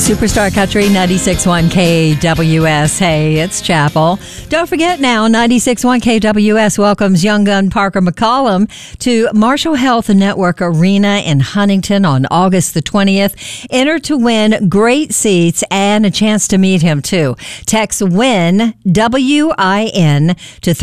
Superstar Country 96.1 KWS. Hey, it's Chapel. Don't forget now, 96.1 KWS welcomes Young Gun Parker McCollum to Marshall Health Network Arena in Huntington on August the 20th. Enter to win great seats and a chance to meet him, too. Text WIN, W-I-N, to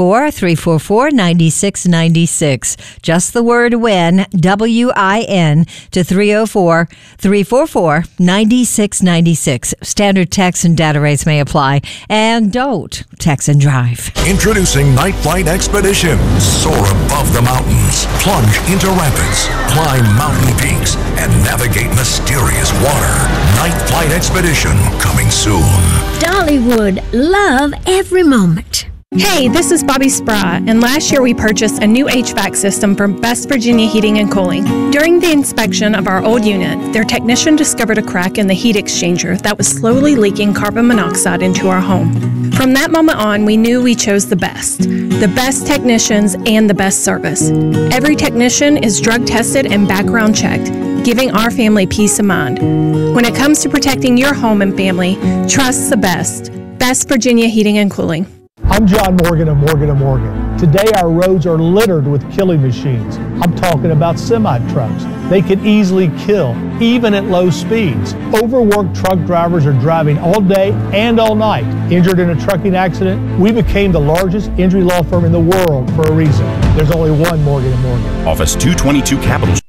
304-344-9696. Just the word WIN, W-I-N, to 304-344-9696. Standard text and data rates may apply. And don't text and drive. Introducing Night Flight Expedition. Soar above the mountains, plunge into rapids, climb mountain peaks, and navigate mysterious water. Night Flight Expedition coming soon. Dollywood, love every moment. Hey, this is Bobby Spry, and last year we purchased a new HVAC system from Best Virginia Heating and Cooling. During the inspection of our old unit, their technician discovered a crack in the heat exchanger that was slowly leaking carbon monoxide into our home. From that moment on, we knew we chose the best technicians and the best service. Every technician is drug tested and background checked, giving our family peace of mind. When it comes to protecting your home and family, trust the best. Best Virginia Heating and Cooling. I'm John Morgan of Morgan & Morgan. Today our roads are littered with killing machines. I'm talking about semi-trucks. They can easily kill, even at low speeds. Overworked truck drivers are driving all day and all night. Injured in a trucking accident, we became the largest injury law firm in the world for a reason. There's only one Morgan & Morgan. Office 222 Capitol.